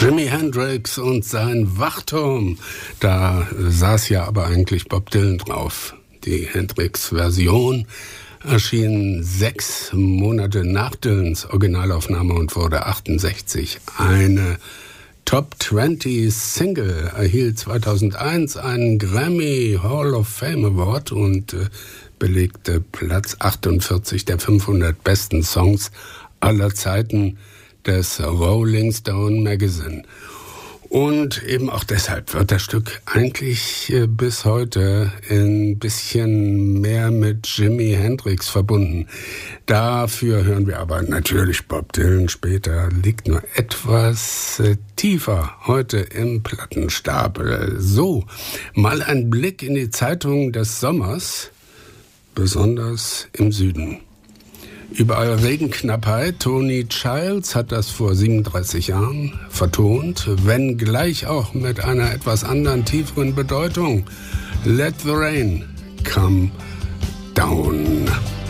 Jimi Hendrix und sein Wachturm. Da saß ja aber eigentlich Bob Dylan drauf. Die Hendrix-Version erschien 6 Monate nach Dylans Originalaufnahme und wurde 68 eine Top 20 Single, erhielt 2001 einen Grammy Hall of Fame Award und belegte Platz 48 der 500 besten Songs aller Zeiten des Rolling Stone Magazine. Und eben auch deshalb wird das Stück eigentlich bis heute ein bisschen mehr mit Jimi Hendrix verbunden. Dafür hören wir aber natürlich Bob Dylan später, liegt nur etwas tiefer heute im Plattenstapel. So, mal ein Blick in die Zeitungen des Sommers, besonders im Süden. Überall Regenknappheit. Tony Childs hat das vor 37 Jahren vertont, wenngleich auch mit einer etwas anderen, tieferen Bedeutung. Let the rain come down.